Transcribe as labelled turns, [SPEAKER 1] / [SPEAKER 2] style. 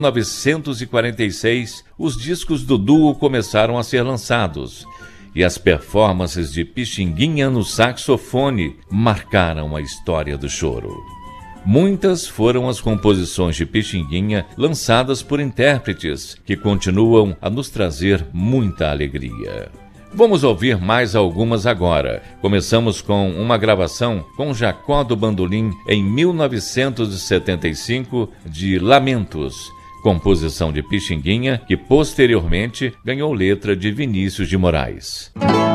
[SPEAKER 1] 1946, os discos do duo começaram a ser lançados e as performances de Pixinguinha no saxofone marcaram a história do choro. Muitas foram as composições de Pixinguinha lançadas por intérpretes que continuam a nos trazer muita alegria. Vamos ouvir mais algumas agora. Começamos com uma gravação com Jacó do Bandolim em 1975 de Lamentos, composição de Pixinguinha, que posteriormente ganhou letra de Vinícius de Moraes.